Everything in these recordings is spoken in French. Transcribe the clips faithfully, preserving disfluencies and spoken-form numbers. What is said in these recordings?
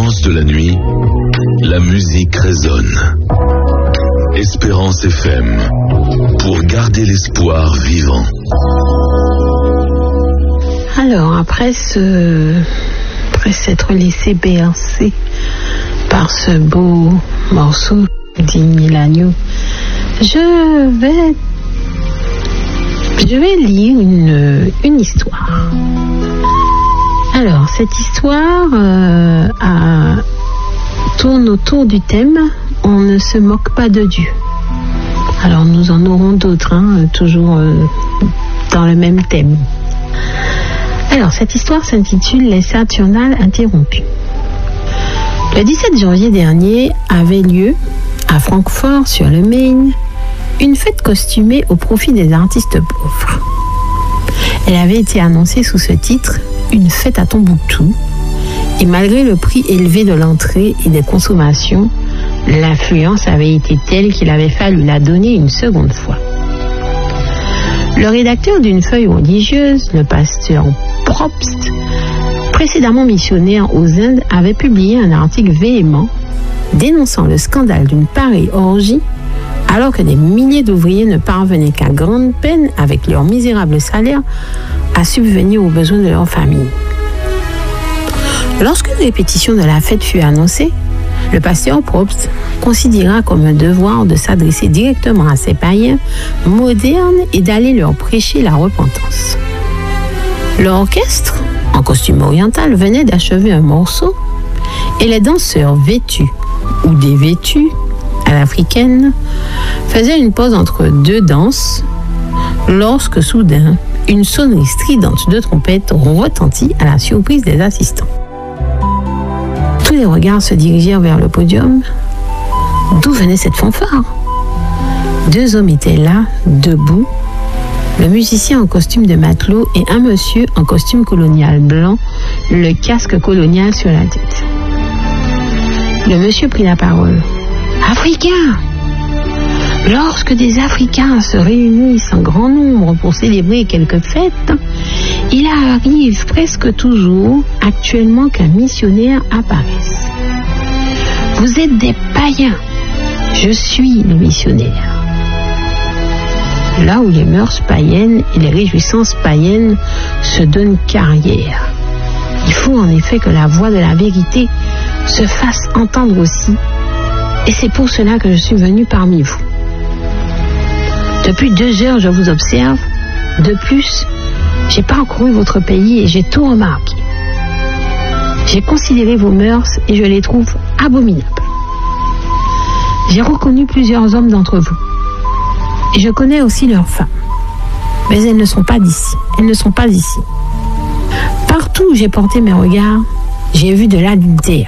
silence de la nuit, la musique résonne. Espérance F M, pour garder l'espoir vivant. Alors, après ce... après s'être laissé bercer par ce beau morceau d'Iggy Lagneau, je vais je vais lire une, une histoire. Alors, cette histoire euh, a, tourne autour du thème « On ne se moque pas de Dieu ». Alors, nous en aurons d'autres, hein, toujours euh, dans le même thème. Alors, cette histoire s'intitule « Les Saturnales interrompues ». Le dix-sept janvier dernier avait lieu, à Francfort sur le Main, une fête costumée au profit des artistes pauvres. Elle avait été annoncée sous ce titre « Une fête à Tombouctou » et malgré le prix élevé de l'entrée et des consommations, l'influence avait été telle qu'il avait fallu la donner une seconde fois. Le rédacteur d'une feuille religieuse, le pasteur Probst, précédemment missionnaire aux Indes, avait publié un article véhément dénonçant le scandale d'une pareille orgie alors que des milliers d'ouvriers ne parvenaient qu'à grande peine, avec leur misérable salaire, à subvenir aux besoins de leur famille. Lorsque la répétition de la fête fut annoncée, le pasteur Probst considéra comme un devoir de s'adresser directement à ces païens modernes et d'aller leur prêcher la repentance. L'orchestre, en costume oriental, venait d'achever un morceau et les danseurs vêtus ou dévêtus à l'africaine faisaient une pause entre deux danses lorsque soudain une sonnerie stridente de trompette retentit à la surprise des assistants. Tous les regards se dirigèrent vers le podium. D'où venait cette fanfare? Deux hommes étaient là, debout, le musicien en costume de matelot et un monsieur en costume colonial blanc, le casque colonial sur la tête. Le monsieur prit la parole. « Africains! Lorsque des Africains se réunissent en grand nombre pour célébrer quelques fêtes, il arrive presque toujours, actuellement, qu'un missionnaire apparaisse. Vous êtes des païens. Je suis le missionnaire. » Là où les mœurs païennes et les réjouissances païennes se donnent carrière, il faut en effet que la voix de la vérité se fasse entendre aussi, et c'est pour cela que je suis venu parmi vous. Depuis deux heures, je vous observe. De plus, j'ai parcouru votre pays et j'ai tout remarqué. J'ai considéré vos mœurs et je les trouve abominables. J'ai reconnu plusieurs hommes d'entre vous. Et je connais aussi leurs femmes. Mais elles ne sont pas d'ici. Elles ne sont pas ici. Partout où j'ai porté mes regards, j'ai vu de l'adultère.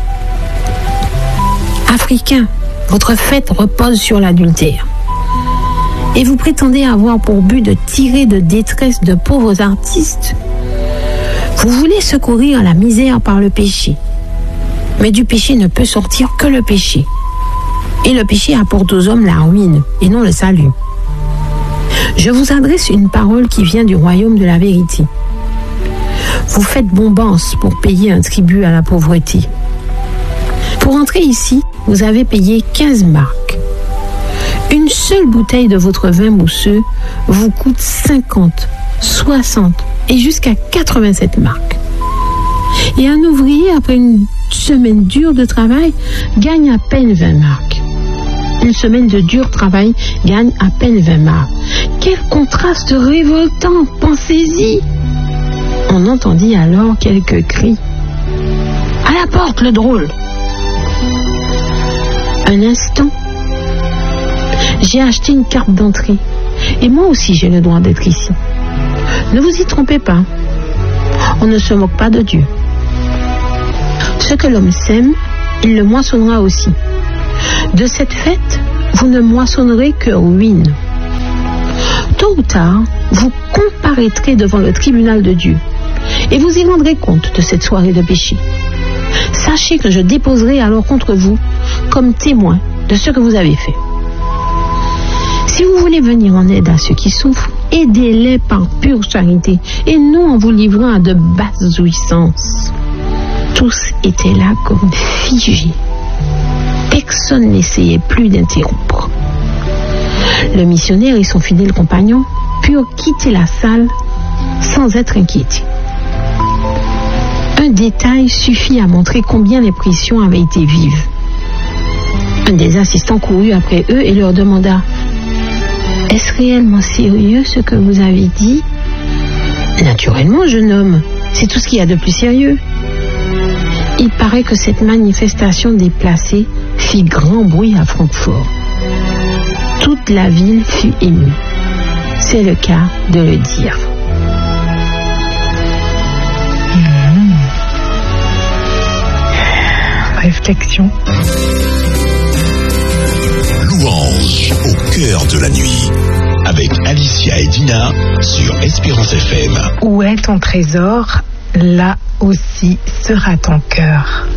Africains, votre fête repose sur l'adultère. Et vous prétendez avoir pour but de tirer de détresse de pauvres artistes. Vous voulez secourir la misère par le péché. Mais du péché ne peut sortir que le péché. Et le péché apporte aux hommes la ruine et non le salut. Je vous adresse une parole qui vient du royaume de la vérité. Vous faites bombance pour payer un tribut à la pauvreté. Pour entrer ici, vous avez payé quinze marks. Une seule bouteille de votre vin mousseux vous coûte cinquante, soixante et jusqu'à quatre-vingt-sept marks. Et un ouvrier, après une semaine dure de travail, gagne à peine vingt marks. Une semaine de dur travail gagne à peine vingt marks. Quel contraste révoltant, pensez-y! On entendit alors quelques cris. « À la porte, le drôle !» Un instant, j'ai acheté une carte d'entrée. Et moi aussi, j'ai le droit d'être ici. Ne vous y trompez pas. On ne se moque pas de Dieu. Ce que l'homme sème, il le moissonnera aussi. De cette fête, vous ne moissonnerez que ruine. Tôt ou tard, vous comparaîtrez devant le tribunal de Dieu et vous y rendrez compte de cette soirée de péché. Sachez que je déposerai alors contre vous comme témoin de ce que vous avez fait. Si vous voulez venir en aide à ceux qui souffrent, aidez-les par pure charité et non en vous livrant à de basses jouissances. Tous étaient là comme figés. Personne n'essayait plus d'interrompre. Le missionnaire et son fidèle compagnon purent quitter la salle sans être inquiétés. Un détail suffit à montrer combien l'impression avait été vive. Un des assistants courut après eux et leur demanda « Est-ce réellement sérieux ce que vous avez dit ?»« Naturellement, jeune homme, c'est tout ce qu'il y a de plus sérieux. » Il paraît que cette manifestation déplacée fit grand bruit à Francfort. Toute la ville fut émue. C'est le cas de le dire. Mmh. Réflexion. Louange au cœur de la nuit. Avec Alicia et Dina sur Espérance F M. Où est ton trésor ? Là aussi sera ton cœur.